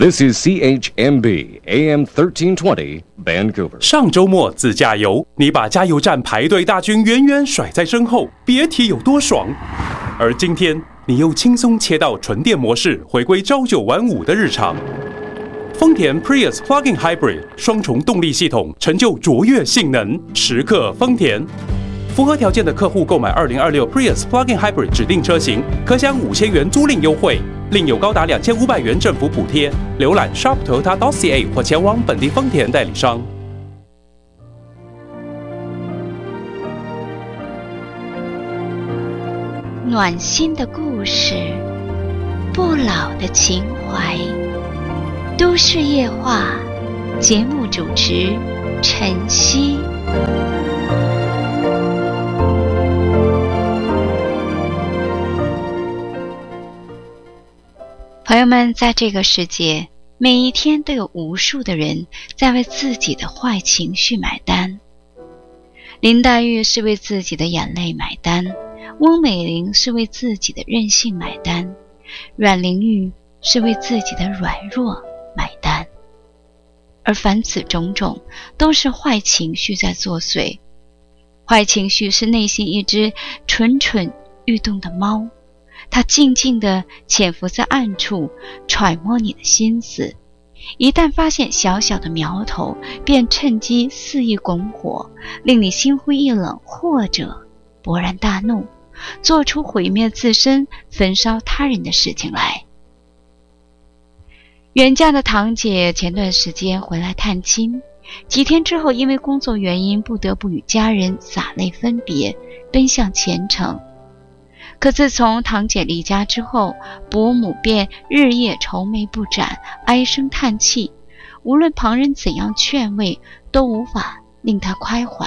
This is CHMB AM 1320 Vancouver。 上周末自驾游，你把加油站排队大军远远甩在身后，别提有多爽。而今天，你又轻松切到纯电模式，回归朝九晚五的日常。丰田 Prius Plug-in Hybrid 双重动力系统，成就卓越性能，时刻丰田。符合条件的客户购买2026 Prius Plug-in Hybrid 指定车型，可享5000元租赁优惠，另有高达2500元政府补贴。浏览 shop.toyota.ca 或前往本地丰田代理商。 暖心的故事，不老的情怀。都市夜话，节目主持陈曦。朋友们，在这个世界，每一天都有无数的人在为自己的坏情绪买单。林黛玉是为自己的眼泪买单，翁美玲是为自己的任性买单，阮玲玉是为自己的软弱买单。而凡此种种，都是坏情绪在作祟。坏情绪是内心一只蠢蠢欲动的猫，它静静地潜伏在暗处，揣摩你的心思，一旦发现小小的苗头，便趁机肆意拱火，令你心灰意冷，或者勃然大怒，做出毁灭自身、焚烧他人的事情来。远嫁的堂姐前段时间回来探亲，几天之后因为工作原因不得不与家人洒泪分别，奔向前程。可自从堂姐离家之后，伯母便日夜愁眉不展，唉声叹气，无论旁人怎样劝慰，都无法令她开怀。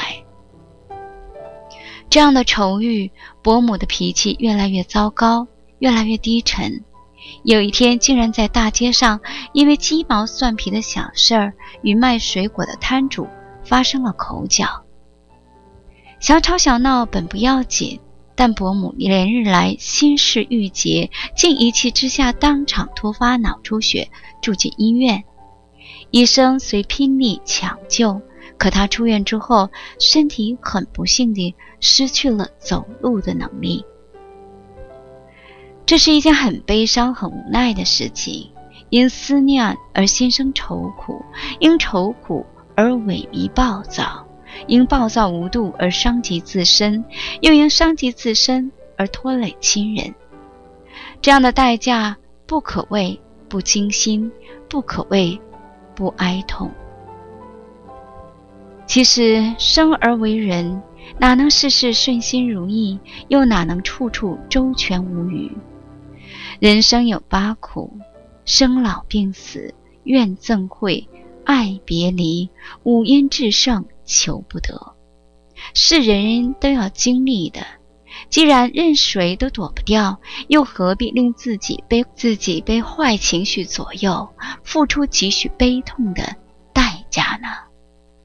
这样的愁郁，伯母的脾气越来越糟糕，越来越低沉。有一天竟然在大街上因为鸡毛蒜皮的小事儿与卖水果的摊主发生了口角。小吵小闹本不要紧，但伯母连日来心事郁结，竟一气之下当场突发脑出血，住进医院。医生虽拼力抢救，可他出院之后，身体很不幸地失去了走路的能力。这是一件很悲伤、很无奈的事情，因思念而心生愁苦，因愁苦而萎靡暴躁，因暴躁无度而伤及自身，又因伤及自身而拖累亲人。这样的代价不可谓不惊心，不可谓不哀痛。其实生而为人，哪能事事顺心如意，又哪能处处周全无虞。人生有8苦：生老病死、怨憎会、爱别离、五阴炽盛、求不得，是人人都要经历的。既然任谁都躲不掉，又何必令自己被坏情绪左右，付出几许悲痛的代价呢？